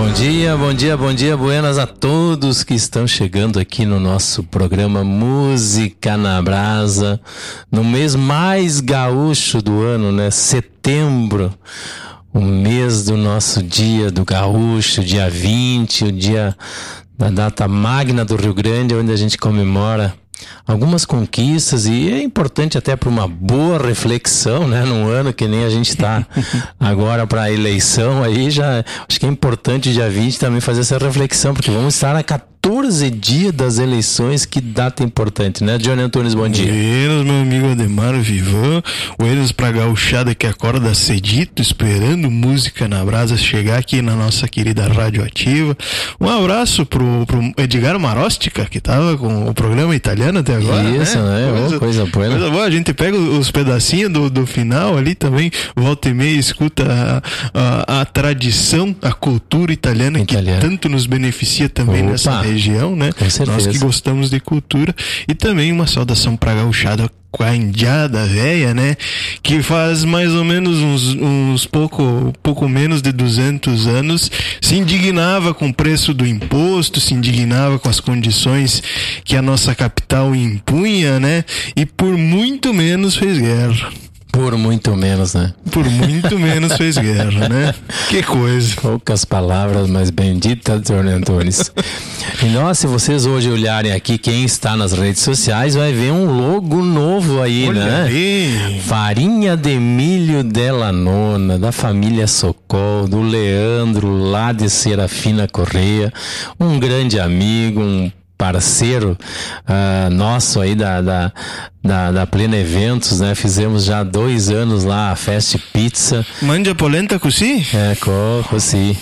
Bom dia, buenas a todos que estão chegando aqui no nosso programa Música na Brasa, no mês mais gaúcho do ano, né? Setembro, o mês do nosso dia do gaúcho, dia 20, o dia da data magna do Rio Grande, onde a gente comemora algumas conquistas, e é importante até para uma boa reflexão, né? Num ano que nem a gente está agora para a eleição, aí já acho que é importante dia 20 também fazer essa reflexão, porque vamos estar a 14 dias das eleições. Que data importante, né? Johnny Antunes, bom dia. Buenas, meu amigo Ademar Vivan. Buenas pra gauchada que acorda cedito, esperando Música na Brasa chegar aqui na nossa querida Rádio Ativa. Um abraço pro Edgar Marostica, que tava com o programa italiano até agora. Isso, né? Coisa boa. Coisa boa. A gente pega os pedacinhos do final ali também, volta e meia, escuta a tradição, a cultura italiana, que tanto nos beneficia também nessa região, né? Com certeza. Nós que gostamos de cultura. E também uma saudação pra gauchada com a indiada velha, né? Que faz mais ou menos uns pouco menos de 200 anos se indignava com o preço do imposto, se indignava com as condições que a nossa capital impunha, né? E por muito menos fez guerra. Por muito menos, né? Por muito menos fez guerra, né? Que coisa. Poucas palavras, mas benditas, Johnny Antunes. E nós, se vocês hoje olharem aqui, quem está nas redes sociais, vai ver um logo novo aí, olha, né? Aí. Farinha de milho della Nona, da família Sokol, do Leandro, lá de Serafina Correia, um grande amigo, um parceiro nosso aí da Plena Eventos, né? Fizemos já 2 anos lá a Fast Pizza. Mangia polenta così? Così.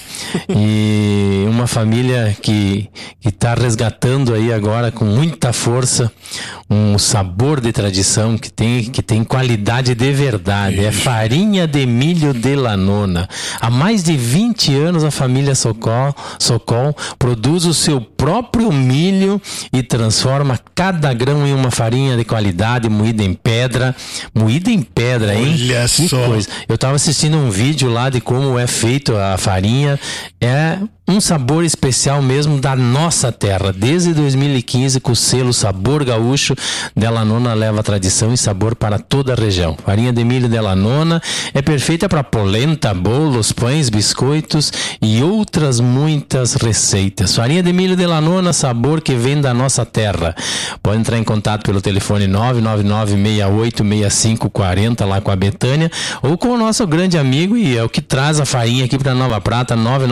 E uma família que está resgatando aí agora com muita força um sabor de tradição que tem qualidade de verdade. É farinha de milho della Nona. Há mais de 20 anos a família Sokol produz o seu próprio milho e transforma cada grão em uma farinha de qualidade, moída em pedra, hein? Olha que só. Coisa. Eu estava assistindo um vídeo lá de como é feito a farinha. É um sabor especial mesmo da nossa terra. Desde 2015, com o selo Sabor Gaúcho, della Nona leva tradição e sabor para toda a região. Farinha de milho della Nona é perfeita para polenta, bolos, pães, biscoitos e outras muitas receitas. Farinha de milho della Nona, sabor que vem da nossa terra. Pode entrar em contato pelo telefone 999-686540 lá com a Betânia, ou com o nosso grande amigo, e é o que traz a farinha aqui para Nova Prata,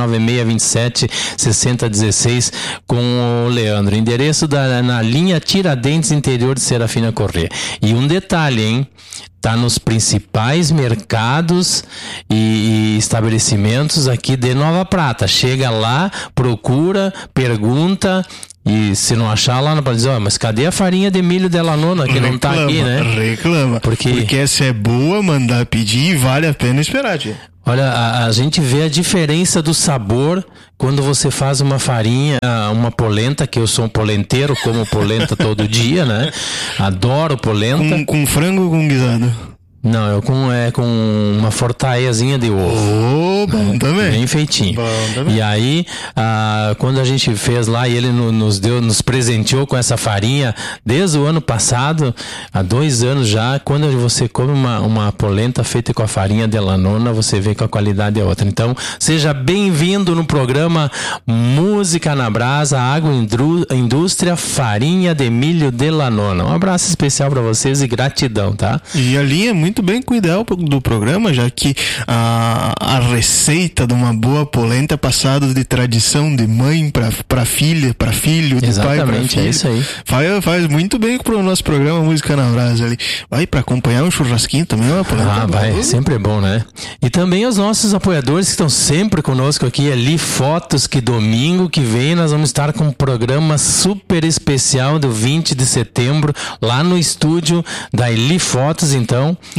99627-6016 com o Leandro. Endereço na linha Tiradentes, interior de Serafina Correia. E um detalhe, hein? Tá nos principais mercados e estabelecimentos aqui de Nova Prata. Chega lá, procura, pergunta. E se não achar lá, não pode dizer, mas cadê a farinha de milho della Nona que não tá aqui, né? Reclama. Porque essa é boa, mandar pedir e vale a pena esperar, tia. Olha, a gente vê a diferença do sabor quando você faz uma farinha, uma polenta, que eu sou um polenteiro, como polenta todo dia, né? Adoro polenta. Com frango ou com guisado? Não, com uma fortaiazinha de ovo. Bom também. Bem feitinho. Bom também. E aí, quando a gente fez lá e ele nos presenteou com essa farinha, desde o ano passado, há 2 anos já, quando você come uma polenta feita com a farinha della Nona, você vê que a qualidade é outra. Então, seja bem-vindo no programa Música na Brasa, Agroindústria, Farinha de Milho della Nona. Um abraço especial para vocês e gratidão, tá? E a linha é muito bem cuidar do programa, já que a receita de uma boa polenta é passada de tradição de mãe para filha, para filho, de pai para filho. É isso aí. Faz muito bem pro nosso programa Música na Brasa ali. Vai para acompanhar um churrasquinho também, uma polenta. Vai, sempre é bom, né? E também os nossos apoiadores que estão sempre conosco aqui, Li Fotos, que domingo que vem nós vamos estar com um programa super especial do 20 de setembro, lá no estúdio da Li Fotos, então.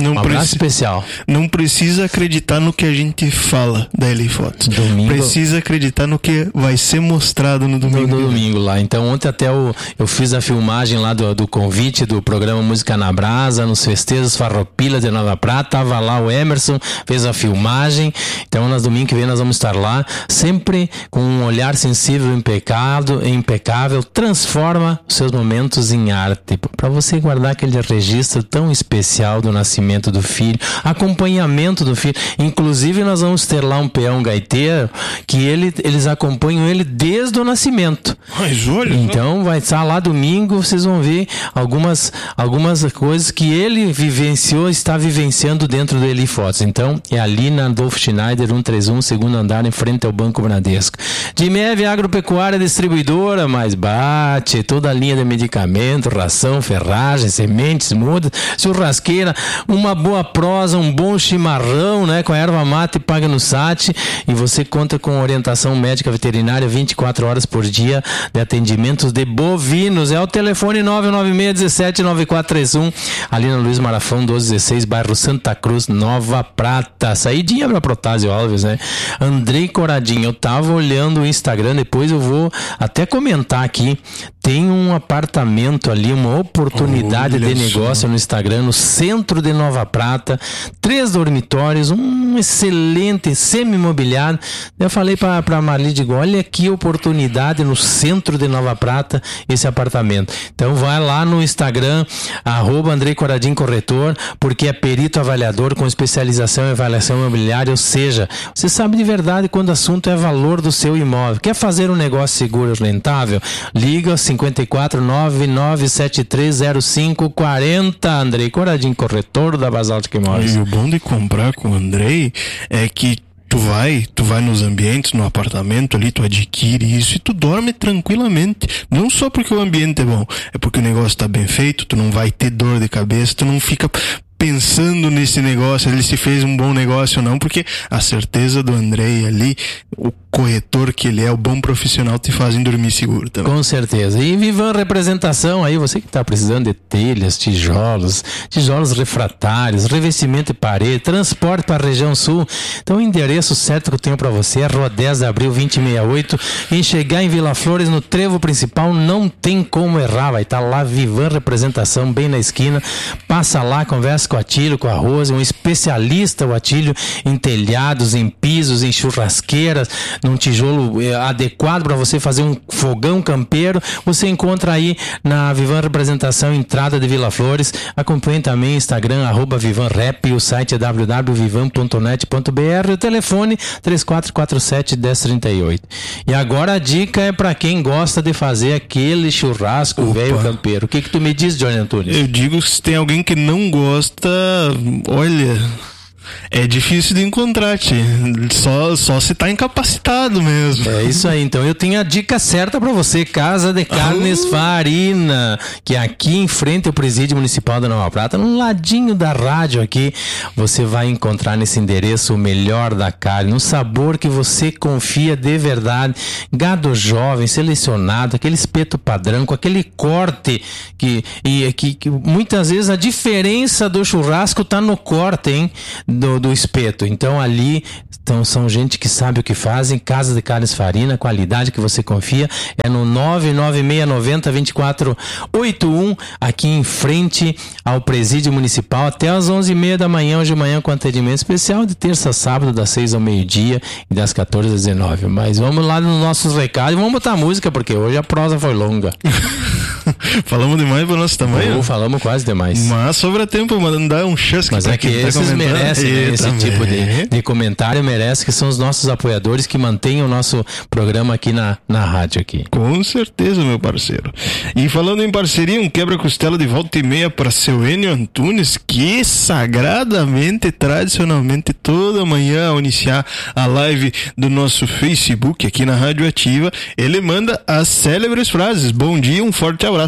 Um abraço especial. Não precisa acreditar no que a gente fala da LA Fotos. Domingo. Precisa acreditar no que vai ser mostrado no domingo. No domingo lá. Então ontem até eu fiz a filmagem lá do convite do programa Música na Brasa, nos festejos Farroupilha de Nova Prata. Tava lá o Emerson, fez a filmagem. Então nas domingo que vem nós vamos estar lá, sempre com um olhar sensível e impecável, transforma os seus momentos em arte, para você guardar aquele registro tão especial do nascimento do filho, acompanhamento do filho. Inclusive nós vamos ter lá um peão gaiteiro que eles acompanham ele desde o nascimento. Mas olha, então vai estar lá domingo, vocês vão ver algumas coisas que ele está vivenciando dentro do LA Fotos. Então é ali na Adolfo Schneider 131, segundo andar, em frente ao Banco Bradesco. Dimev Agropecuária Distribuidora, mais bate, toda a linha de medicamento, ração, ferragem, sementes, mudas, churrasqueira, uma boa prosa, um bom chimarrão, né, com a erva mate paga no SAT, e você conta com orientação médica veterinária 24 horas por dia de atendimentos de bovinos. É o telefone 996-17-9431, ali na Luiz Marafão 1216, bairro Santa Cruz, Nova Prata. Saidinha pra Protásio Alves, né? Andrei Coradinho, eu tava olhando o Instagram, depois eu vou até comentar aqui. Tem um apartamento ali, uma oportunidade de negócio no Instagram, no centro de Nova Prata, 3 dormitórios, um excelente semi-imobiliário. Eu falei pra Marli, digo, olha que oportunidade no centro de Nova Prata, esse apartamento. Então vai lá no Instagram, @Andrei Coradinho Corretor, porque é perito avaliador com especialização em avaliação imobiliária, ou seja, você sabe de verdade quando o assunto é valor do seu imóvel. Quer fazer um negócio seguro e rentável? Liga 5499730540. Andrei Coradinho, corretor da Basaltic Imóveis. E o bom de comprar com o Andrei é que tu vai nos ambientes, no apartamento ali, tu adquire isso e tu dorme tranquilamente. Não só porque o ambiente é bom, é porque o negócio tá bem feito, tu não vai ter dor de cabeça, tu não fica pensando nesse negócio, ele se fez um bom negócio ou não, porque a certeza do Andrei ali, o corretor que ele é, o bom profissional, te fazem dormir seguro também. Com certeza. E Vivan Representação, aí você que está precisando de telhas, tijolos refratários, revestimento de parede, transporte para a região sul. Então o endereço certo que eu tenho para você é Rua 10 de Abril 2068. Em chegar em Vila Flores, no trevo principal, não tem como errar, vai estar lá Vivan Representação, bem na esquina. Passa lá, conversa com o Atílio, com a Rose, um especialista, o Atílio, em telhados, em pisos, em churrasqueiras, num tijolo adequado para você fazer um fogão campeiro. Você encontra aí na Vivan Representação, entrada de Vila Flores. Acompanhe também o Instagram, @VivanRep, o site é www.vivan.net.br, o telefone 3447-1038. E agora a dica é para quem gosta de fazer aquele churrasco velho campeiro. O que tu me diz, Johnny Antunes? Eu digo que se tem alguém que não gosta, olha, é difícil de encontrar, tio. Só se tá incapacitado mesmo. É isso aí, então eu tenho a dica certa pra você, Casa de Carnes Farina, que é aqui em frente ao Presídio Municipal da Nova Prata, no ladinho da rádio aqui, você vai encontrar nesse endereço o melhor da carne, um sabor que você confia de verdade, gado jovem, selecionado, aquele espeto padrão, com aquele corte que muitas vezes a diferença do churrasco tá no corte, hein? Do espeto. Então ali são gente que sabe o que fazem. Casa de Carnes Farina, qualidade que você confia, é no 99690-2481, aqui em frente ao Presídio Municipal, até às 11h30 da manhã, hoje de manhã, com atendimento especial de terça a sábado, das 6 ao meio-dia e das 14 às 19. Mas vamos lá nos nossos recados e vamos botar música, porque hoje a prosa foi longa. Falamos demais pro nosso tamanho? Falamos quase demais. Mas sobra tempo, mandar um chasque. Mas é que esses merecem, né? Esse tipo de comentário merece, que são os nossos apoiadores que mantêm o nosso programa aqui na rádio aqui. Com certeza, meu parceiro. E falando em parceria, um quebra-costela de volta e meia para seu Enio Antunes, que sagradamente, tradicionalmente, toda manhã, ao iniciar a live do nosso Facebook aqui na Rádio Ativa, ele manda as célebres frases: bom dia, um forte abraço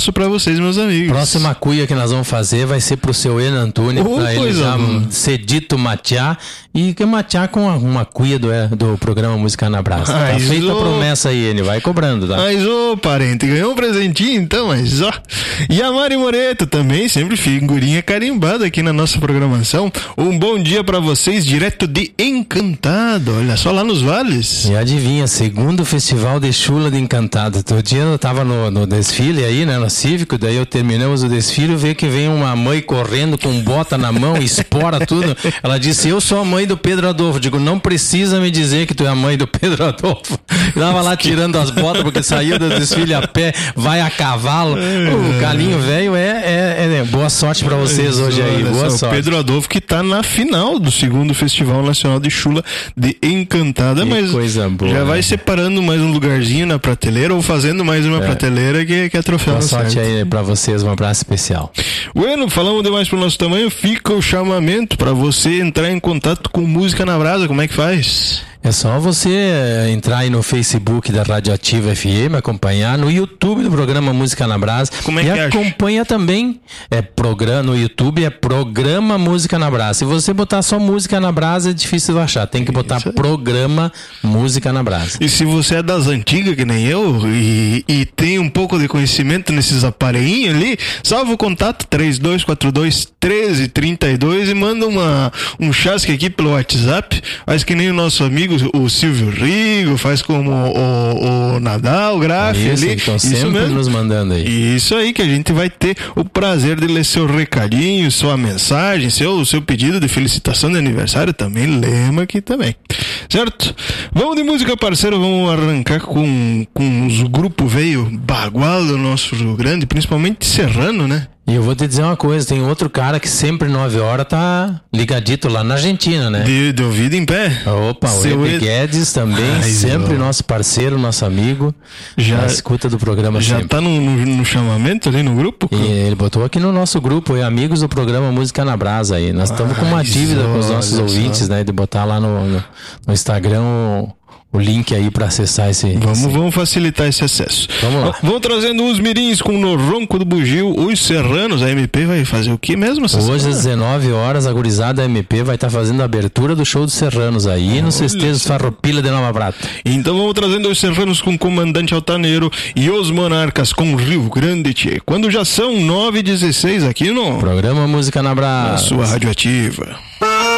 abraço pra vocês, meus amigos. Próxima cuia que nós vamos fazer vai ser pro seu Enan Antunes, pra ele já ser dito matear e que matear com uma cuia do programa Música na Brasa. Tá feita a promessa aí, ele vai cobrando, tá? Mas ô parente, ganhou um presentinho então, mas ó. E a Mari Moreto também, sempre figurinha carimbada aqui na nossa programação. Um bom dia pra vocês, direto de Encantado, olha só, lá nos Vales. E adivinha, segundo Festival de Chula de Encantado. Todo dia eu tava no desfile aí, né, no Cívico, daí eu terminamos o desfile, eu vi que vem uma mãe correndo com bota na mão, espora tudo. Ela disse, eu sou a mãe do Pedro Adolfo. Digo, não precisa me dizer que tu é a mãe do Pedro Adolfo. Tava lá tirando as botas porque saiu do desfile a pé, vai a cavalo. O Galinho velho boa sorte pra vocês hoje aí, boa sorte. O Pedro Adolfo que tá na final do segundo Festival Nacional de Chula de Encantada, que mas coisa boa, já vai separando mais um lugarzinho na prateleira ou fazendo mais uma prateleira que é troféu. Boa sorte certo. Aí pra vocês, um abraço especial. Bueno, falamos demais pro nosso tamanho, fica o chamamento pra você entrar em contato com Música na Brasa, como é que faz? É só você entrar aí no Facebook da Radioativa FM, acompanhar no YouTube do programa Música na Brasa. Como é que acompanha também no YouTube é Programa Música na Brasa. Se você botar só Música na Brasa é difícil de achar, tem que botar Programa Música na Brasa. E se você é das antigas que nem eu e tem um pouco de conhecimento nesses aparelhinhos ali, salva o contato 3242-1332 e manda um chasque aqui pelo WhatsApp, faz que nem o nosso amigo o Silvio Rigo, faz como o Nadal, o Graf ali. Estão sempre nos mandando aí. Isso aí, que a gente vai ter o prazer de ler seu recadinho, sua mensagem, seu pedido de felicitação de aniversário também, lema aqui também. Certo? Vamos de música, parceiro, vamos arrancar com os grupos veio bagual do nosso Rio Grande, principalmente serrano, né? E eu vou te dizer uma coisa, tem outro cara que sempre 9 horas tá ligadito lá na Argentina, né? De ouvido em pé. Opa, o Ebe Guedes também, sempre nosso parceiro, nosso amigo, já escuta do programa já sempre. Tá no chamamento ali no grupo? E ele botou aqui no nosso grupo, amigos do programa Música na Brasa aí. Nós estamos com uma dívida com os nossos ouvintes, né? De botar lá no Instagram o link aí pra acessar esse... Vamos facilitar esse acesso. Vamos lá. Vamos trazendo os mirins com No Ronco do Bugio, os serranos. A MP vai fazer o que mesmo? Hoje às 19 horas a gurizada MP vai estar fazendo a abertura do show dos serranos aí nos festejos Farroupilha de Nova Prata. Então vamos trazendo os serranos com Comandante Altaneiro e os Monarcas com Rio Grande Tchê. Quando já são 9h16 aqui no programa Música na Brasa, na sua Radioativa.